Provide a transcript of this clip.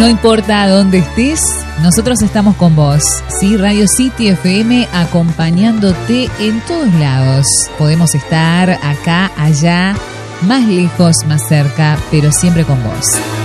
No importa dónde estés, nosotros estamos con vos. Sí, Radio City FM acompañándote en todos lados. Podemos estar acá, allá, más lejos, más cerca, pero siempre con vos.